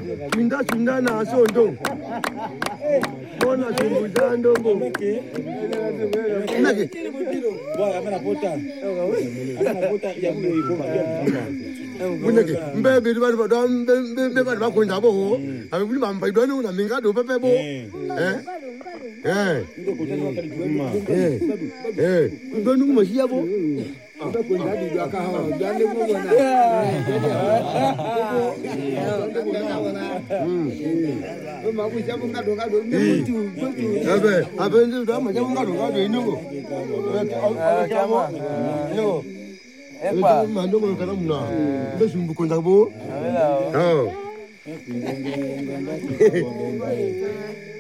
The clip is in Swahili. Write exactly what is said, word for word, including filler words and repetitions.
Chinda chinda na sondo. Bona chimbuzando bo. Nake. Bora amena pota. Amena pota ya mlo iko. Buneke mbebe bali bado mbebe bali bakonza bo. Abe buli mamba idwane una mingado pepe bo. Eh. Eh. Eh. Eh. Idwane kumashia bo. Aba konza di baka ha. Ndane bo bona. Mm. Mama kuja ngado ngado mutu mutu. Abe abe ndio amaje ngado ngado inungo. Chama. Yo. Epa. Mando ko kana muna. Besumbu konza bo. Oh.